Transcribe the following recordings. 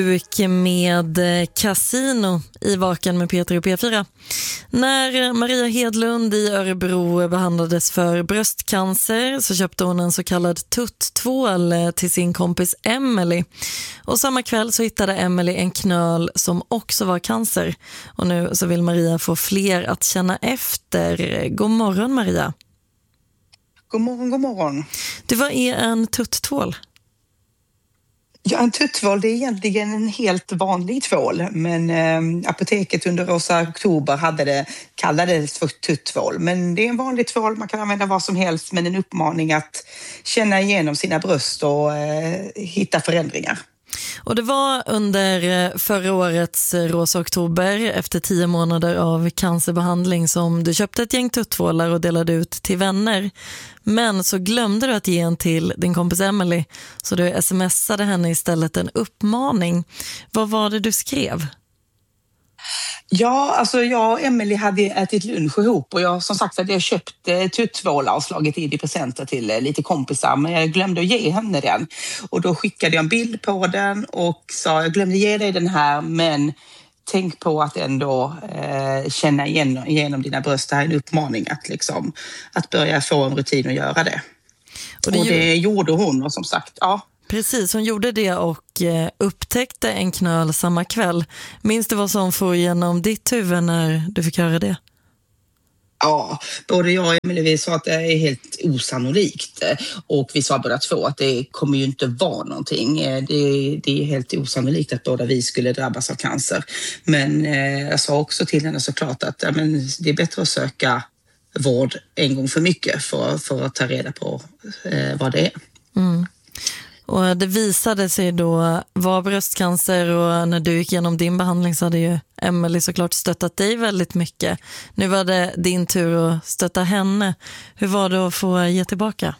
Med Casino i Vaken med Peter och P4. När Maria Hedlund i Örebro behandlades för bröstcancer så köpte hon en så kallad tutttvål till sin kompis Emily. Och samma kväll så hittade Emily en knöl som också var cancer. Och nu så vill Maria få fler att känna efter. God morgon Maria. God morgon, god morgon. Du, vad är en tuttvål? Ja, en tuttvål det är egentligen en helt vanlig tvål, men apoteket under Rosa Oktober kallade det för tuttvål. Men det är en vanlig tvål, man kan använda vad som helst, men en uppmaning att känna igenom sina bröst och hitta förändringar. Och det var under förra årets Rosa Oktober, efter 10 månader av cancerbehandling, som du köpte ett gäng tuttvålar och delade ut till vänner. Men så glömde du att ge en till din kompis Emily, så du smsade henne istället en uppmaning. Vad var det du skrev? Ja, alltså jag och Emily hade ätit lunch ihop och jag som sagt hade jag köpt tuttvålar och slagit in i presenter till lite kompisar, men jag glömde att ge henne den. Och då skickade jag en bild på den och sa jag glömde ge dig den här, men tänk på att ändå känna igenom dina bröst. Det här är en uppmaning att börja få en rutin och göra det. Och det gjorde hon och som sagt, ja. Precis, hon gjorde det och upptäckte en knöl samma kväll. Minns du vad som får igenom ditt huvud när du fick höra det? Ja, både jag och Emily sa att det är helt osannolikt och vi sa båda två att det kommer ju inte vara någonting. Det är helt osannolikt att båda vi skulle drabbas av cancer. Men jag sa också till henne såklart att det är bättre att söka vård en gång för mycket för att ta reda på vad det är. Mm. Och det visade sig då vara bröstcancer, och när du gick igenom din behandling så hade ju Emily såklart stöttat dig väldigt mycket. Nu var det din tur att stötta henne. Hur var det att få ge tillbaka?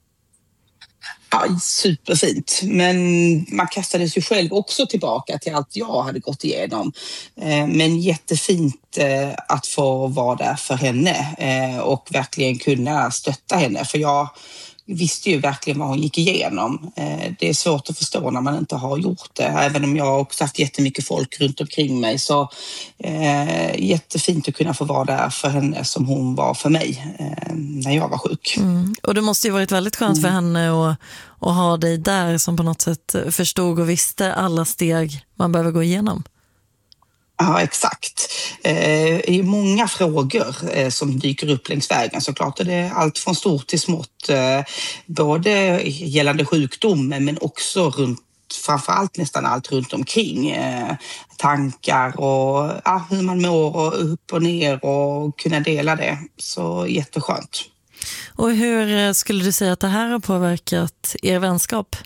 Ja, superfint. Men man kastades ju själv också tillbaka till allt jag hade gått igenom. Men jättefint att få vara där för henne och verkligen kunna stötta henne. För jag visste ju verkligen vad hon gick igenom. Det är svårt att förstå när man inte har gjort det. Även om jag också haft jättemycket folk runt omkring mig, så jättefint att kunna få vara där för henne som hon var för mig när jag var sjuk. Mm. Och det måste ju varit väldigt skönt för henne att ha dig där som på något sätt förstod och visste alla steg man behöver gå igenom. Ja, exakt. Det är många frågor som dyker upp längs vägen såklart. Det är allt från stort till smått, både gällande sjukdomen men också framförallt nästan allt runt omkring. Tankar och hur man mår och upp och ner och kunna dela det. Så jätteskönt. Och hur skulle du säga att det här har påverkat er vänskap?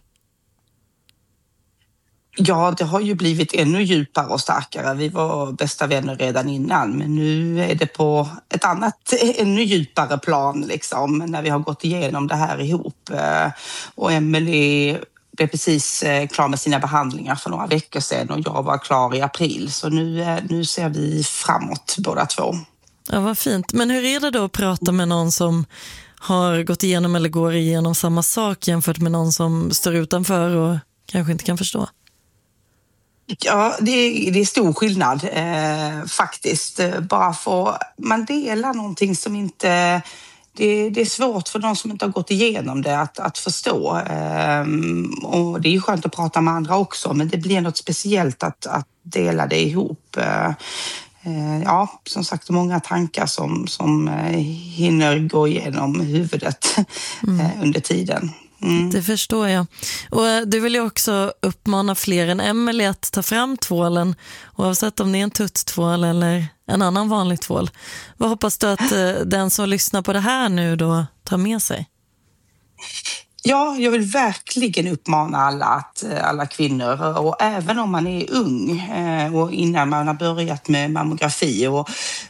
Ja, det har ju blivit ännu djupare och starkare. Vi var bästa vänner redan innan, men nu är det på ett annat, ännu djupare plan när vi har gått igenom det här ihop. Och Emily blev precis klar med sina behandlingar för några veckor sedan och jag var klar i april. Så nu ser vi framåt båda två. Ja, vad fint. Men hur är det då att prata med någon som har gått igenom eller går igenom samma sak jämfört med någon som står utanför och kanske inte kan förstå? Ja, det är stor skillnad faktiskt. Bara för man delar någonting som inte... Det är svårt för de som inte har gått igenom det att förstå. Och det är ju skönt att prata med andra också, men det blir något speciellt att dela det ihop. Ja, som sagt, många tankar som hinner gå igenom huvudet under tiden. Mm. Det förstår jag. Och du vill ju också uppmana fler än Emily att ta fram tvålen, oavsett om det är en tuttvål eller en annan vanlig tvål. Vad hoppas du att den som lyssnar på det här nu då tar med sig? Ja, jag vill verkligen uppmana alla kvinnor, och även om man är ung och innan man har börjat med mammografi, och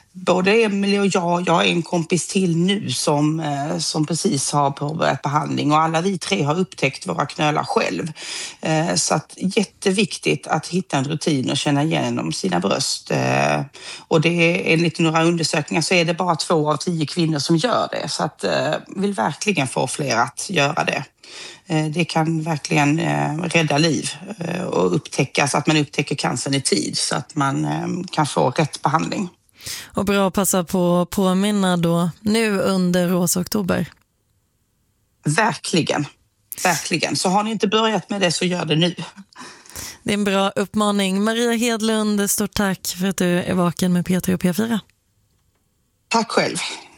både Emily och jag har en kompis till nu som precis har påbörjat behandling, och alla vi 3 har upptäckt våra knölar själv. Så att jätteviktigt att hitta en rutin och känna igenom sina bröst. Och det är, enligt några undersökningar så är det bara 2 av 10 kvinnor som gör det. Så att vill verkligen få fler att göra det. Det kan verkligen rädda liv och upptäckas, att man upptäcker cancern i tid så att man kan få rätt behandling. Och bra att passa på att påminna då nu under Rosa oktober. Verkligen, verkligen. Så har ni inte börjat med det så gör det nu. Det är en bra uppmaning. Maria Hedlund, stort tack för att du är vaken med P3 och P4. Tack själv.